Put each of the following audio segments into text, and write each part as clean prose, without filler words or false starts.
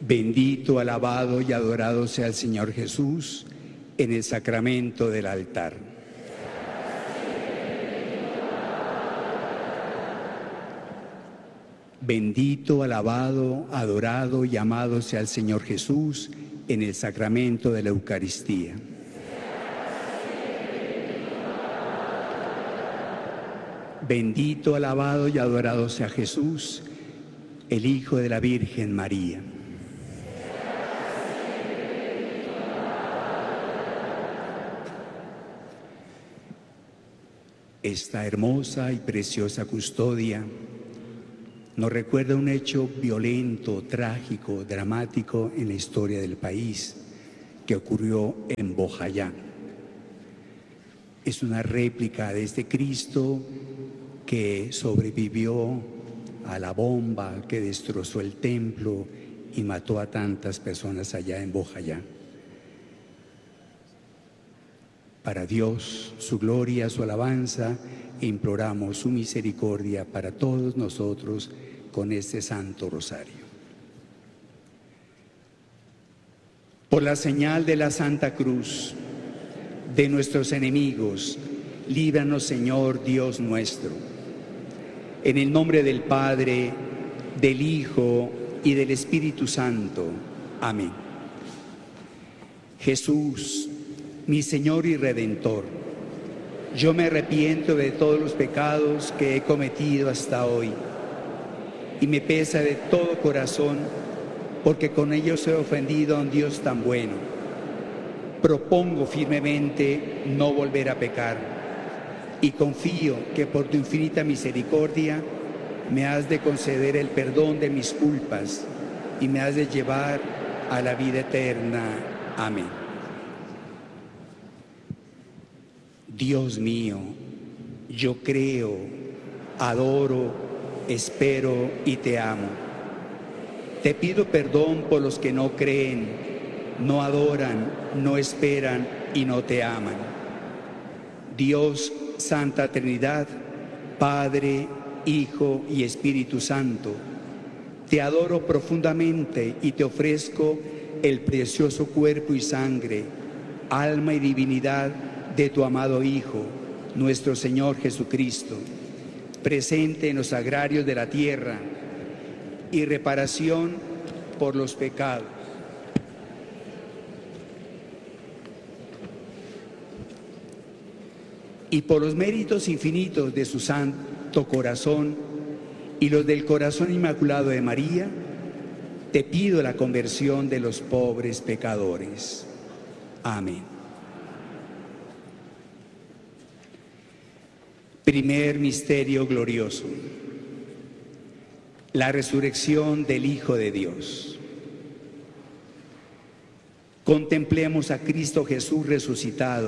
Bendito, alabado y adorado sea el Señor Jesús en el sacramento del altar. Bendito, alabado, adorado y amado sea el Señor Jesús en el sacramento de la Eucaristía. Bendito, alabado y adorado sea Jesús, el Hijo de la Virgen María. Esta hermosa y preciosa custodia nos recuerda un hecho violento, trágico, dramático en la historia del país que ocurrió en Bojayá. Es una réplica de este Cristo que sobrevivió a la bomba que destrozó el templo y mató a tantas personas allá en Bojayá. Para Dios, su gloria, su alabanza, imploramos su misericordia para todos nosotros con este Santo Rosario. Por la señal de la Santa Cruz de nuestros enemigos, líbranos, Señor Dios nuestro. En el nombre del Padre, del Hijo y del Espíritu Santo. Amén. Jesús, mi Señor y Redentor, yo me arrepiento de todos los pecados que he cometido hasta hoy y me pesa de todo corazón porque con ellos he ofendido a un Dios tan bueno. Propongo firmemente no volver a pecar y confío que por tu infinita misericordia me has de conceder el perdón de mis culpas y me has de llevar a la vida eterna. Amén. Dios mío, yo creo, adoro, espero y te amo. Te pido perdón por los que no creen, no adoran, no esperan y no te aman. Dios, Santa Trinidad, Padre, Hijo y Espíritu Santo, te adoro profundamente y te ofrezco el precioso cuerpo y sangre, alma y divinidad de tu amado Hijo, nuestro Señor Jesucristo, presente en los agrarios de la tierra y reparación por los pecados. Y por los méritos infinitos de su santo corazón y los del corazón inmaculado de María, te pido la conversión de los pobres pecadores. Amén. Primer misterio glorioso: la resurrección del Hijo de Dios. Contemplemos a Cristo Jesús resucitado,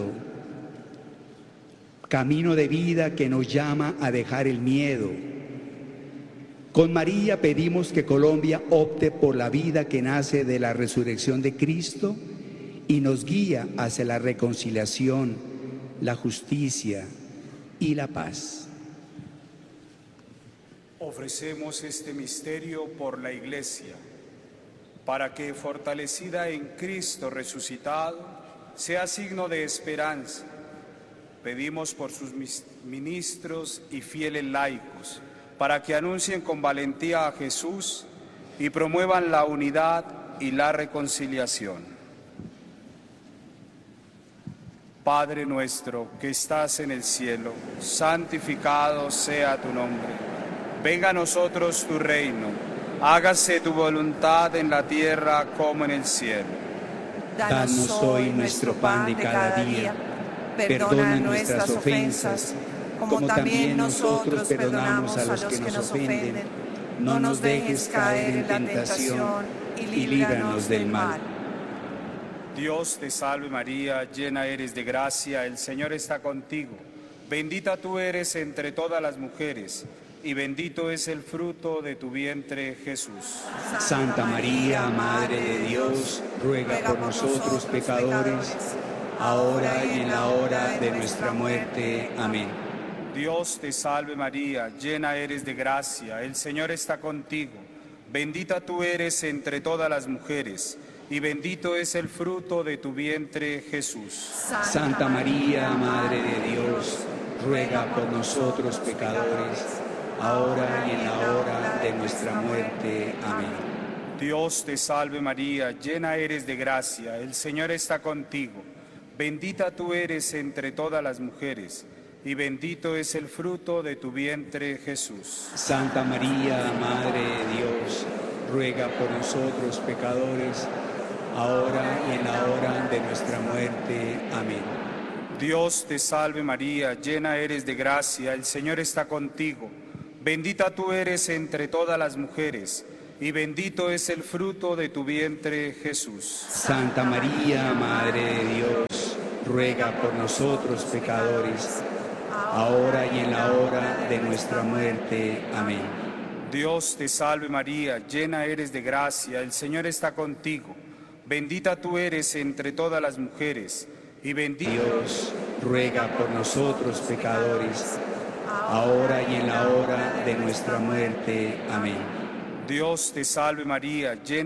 camino de vida que nos llama a dejar el miedo. Con María pedimos que Colombia opte por la vida que nace de la resurrección de Cristo y nos guía hacia la reconciliación, la justicia y la paz. Ofrecemos este misterio por la Iglesia, para que, fortalecida en Cristo resucitado, sea signo de esperanza. Pedimos por sus ministros y fieles laicos, para que anuncien con valentía a Jesús y promuevan la unidad y la reconciliación. Padre nuestro que estás en el cielo, santificado sea tu nombre. Venga a nosotros tu reino, hágase tu voluntad en la tierra como en el cielo. Danos hoy nuestro pan de cada día. Perdona nuestras ofensas, como también nosotros perdonamos a los que nos ofenden. No nos dejes caer en tentación y líbranos del mal. Dios te salve María, llena eres de gracia, el Señor está contigo. Bendita tú eres entre todas las mujeres, y bendito es el fruto de tu vientre, Jesús. Santa María, Madre de Dios, ruega por nosotros pecadores, ahora y en la hora de nuestra muerte. Amén. Dios te salve María, llena eres de gracia, el Señor está contigo. Bendita tú eres entre todas las mujeres, y bendito es el fruto de tu vientre, Jesús. Santa María, Madre de Dios, ruega por nosotros pecadores, ahora y en la hora de nuestra muerte. Amén. Dios te salve María, llena eres de gracia, el Señor está contigo. Bendita tú eres entre todas las mujeres, y bendito es el fruto de tu vientre, Jesús. Santa María, Madre de Dios, ruega por nosotros pecadores, ahora y en la hora de nuestra muerte. Amén. Dios te salve María, llena eres de gracia, el Señor está contigo. Bendita tú eres entre todas las mujeres, y bendito es el fruto de tu vientre, Jesús. Santa María, Madre de Dios, ruega por nosotros pecadores, ahora y en la hora de nuestra muerte. Amén. Dios te salve María, llena eres de gracia, el Señor está contigo. Bendita tú eres entre todas las mujeres, y bendito Dios, ruega por nosotros pecadores, ahora y en la hora de nuestra muerte. Amén. Dios te salve María, llena